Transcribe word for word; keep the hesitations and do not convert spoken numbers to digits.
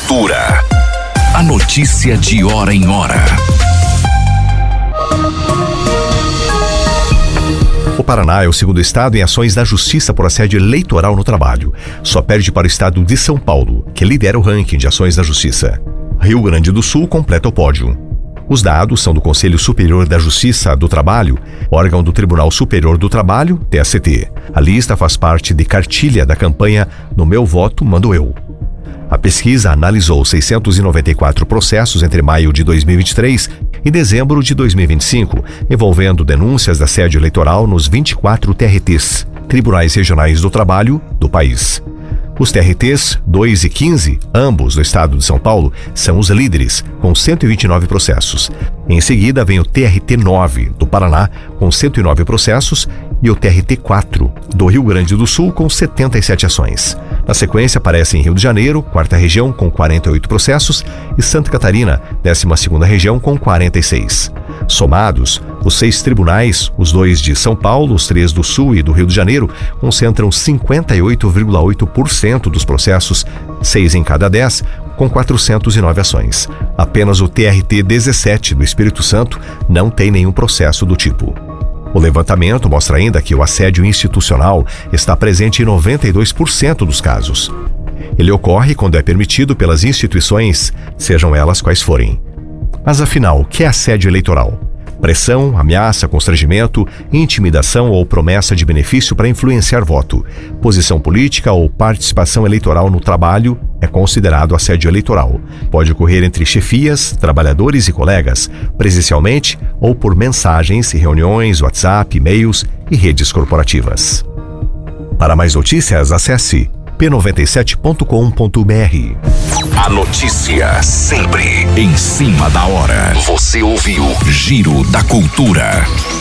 Cultura. A notícia de hora em hora. O Paraná é o segundo estado em ações da justiça por assédio eleitoral no trabalho. Só perde para o estado de São Paulo, que lidera o ranking de ações da justiça. Rio Grande do Sul completa o pódio. Os dados são do Conselho Superior da Justiça do Trabalho, órgão do Tribunal Superior do Trabalho, T S T. A lista faz parte de cartilha da campanha No Meu Voto, Mando Eu. A pesquisa analisou seiscentos e noventa e quatro processos entre maio de dois mil e vinte e três e dezembro de dois mil e vinte e cinco, envolvendo denúncias de assédio eleitoral nos vinte e quatro T R Ts, Tribunais Regionais do Trabalho, do país. Os T R Ts dois e quinze, ambos do estado de São Paulo, são os líderes, com cento e vinte e nove processos. Em seguida vem o T R T nove, do Paraná, com cento e nove processos, e o T R T quatro, do Rio Grande do Sul, com setenta e sete ações. Na sequência aparecem Rio de Janeiro, quarta região, com quarenta e oito processos, e Santa Catarina, décima segunda região, com quarenta e seis. Somados, os seis tribunais, os dois de São Paulo, os três do Sul e do Rio de Janeiro, concentram cinquenta e oito vírgula oito por cento dos processos, seis em cada dez, com quatrocentas e nove ações. Apenas o T R T dezessete do Espírito Santo não tem nenhum processo do tipo. O levantamento mostra ainda que o assédio institucional está presente em noventa e dois por cento dos casos. Ele ocorre quando é permitido pelas instituições, sejam elas quais forem. Mas afinal, o que é assédio eleitoral? Pressão, ameaça, constrangimento, intimidação ou promessa de benefício para influenciar voto, posição política ou participação eleitoral no trabalho é considerado assédio eleitoral. Pode ocorrer entre chefias, trabalhadores e colegas, presencialmente ou por mensagens, reuniões, WhatsApp, e-mails e redes corporativas. Para mais notícias, acesse p noventa e sete ponto com ponto b r. A notícia sempre em cima da hora. Você ouviu Giro da Cultura.